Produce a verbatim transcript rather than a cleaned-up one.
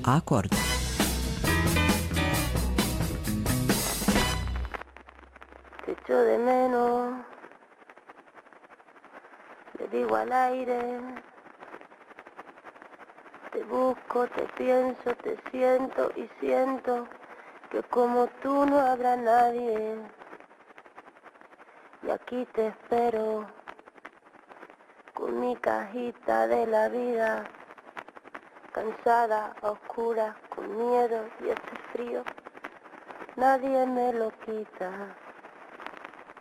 Akord. Te echo de menos, le digo al aire. Te busco, te pienso, te siento y siento que como tú no habrá nadie. Y aquí te espero, con mi cajita de la vida, cansada, a oscuras, con miedo y este frío, nadie me lo quita.